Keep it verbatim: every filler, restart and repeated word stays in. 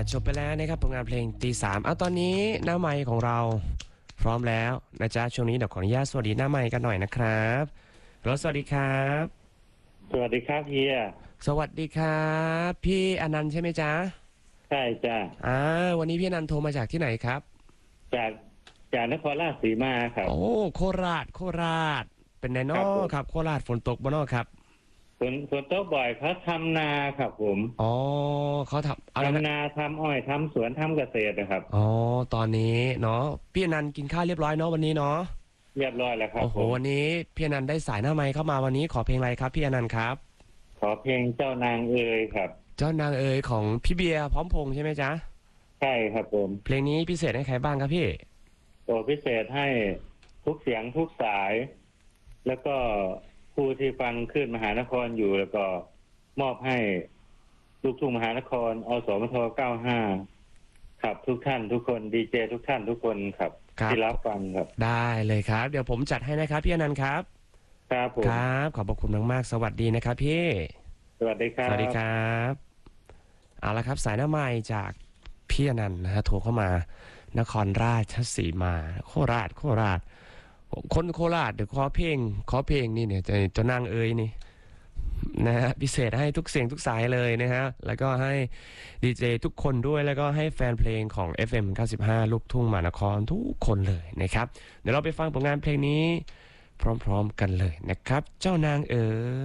จบไปแล้วนะครับผลงานเพลงตีสามเอาตอนนี้หน้าไมค์ของเราพร้อมแล้วนะจ๊ะช่วงนี้เดี๋ยวขออนุญาตสวัสดีหน้าไมค์กันหน่อยนะครับแล้วสวัสดีครับสวัสดีครับเฮียสวัสดีครับพี่อนันต์ใช่ไหมจ๊ะใช่จ้าอ่าวันนี้พี่อนันต์โทรมาจากที่ไหนครับจากจากนครราชสีมาครับโอ้โคราชโคราชเป็นไงน้อครับโคราชฝนตกบ่น้อครับฝนฝนตกบ่อยเขาทำนาครับผมอ๋อเขาทำอะไรนะทำนาทำอ้อยทำสวนทำเกษตรนะครับอ๋อตอนนี้เนาะพี่อนันต์กินข้าวเรียบร้อยเนาะวันนี้เนาะเรียบร้อยแล้วครับโอ้โหผมวันนี้พี่อนันต์ได้สายหน้าไมค์เข้ามาวันนี้ขอเพลงอะไรครับพี่อนันต์ครับขอเพลงเจ้านางเอ๋ยครับเจ้านางเอ๋ยของพี่เบียร์พร้อมพงษ์ใช่ไหมจ๊ะใช่ครับผมเพลงนี้พิเศษให้ใครบ้างครับพี่ตัวพิเศษให้ทุกเสียงทุกสาย แล้วก็ผู้ที่ฟังขึ้นมหานครอยู่แล้วก็มอบให้ลูกทุ่งมหานครอสมทเก้าห้าครับทุกท่านทุกคนดีเจทุกท่านทุกคนครับที่รับฟังครับได้เลยครับเดี๋ยวผมจัดให้นะครับพี่อนันต์ครับครับผมครับขอบพระคุณมากๆสวัสดีนะครับพี่สวัสดีครับสวัสดีครับเอาละครับสายหน้าไมค์จากพี่อนันต์นะฮะโทรเข้ามานครราชสีมาโคราชโคราชคนโคราชเดี๋ยวขอเพลงขอเพลงนี่เนี่ยจะจะนั่งเอ่ยนี่นะฮะพิเศษให้ทุกเสียงทุกสายเลยนะฮะแล้วก็ให้ดีเจทุกคนด้วยแล้วก็ให้แฟนเพลงของ เอฟ เอ็ม เก้าสิบห้า ลูกทุ่งมหานครทุกคนเลยนะครับเดี๋ยวเราไปฟังผลงานเพลงนี้พร้อมๆกันเลยนะครับเจ้านางเอ๋ย